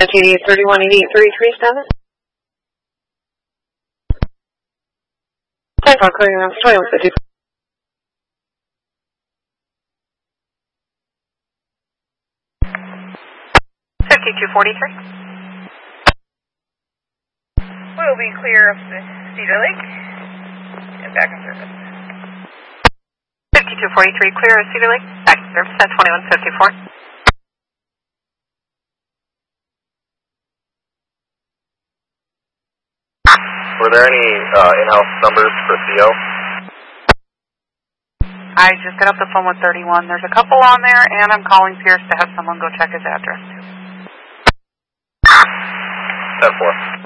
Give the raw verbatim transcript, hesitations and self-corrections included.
T D thirty-one eighty-eight thirty-three seven. Thank you for calling us. twenty-one fifty-four. fifty-two forty-three. We'll be clear of the Cedar Lake and back in service. fifty-two forty-three, clear of Cedar Lake, back in service at twenty-one fifty-four. Were there any uh, in-house numbers for C O? I just got off the phone with thirty-one. There's a couple on there, and I'm calling Pierce to have someone go check his address. ten four.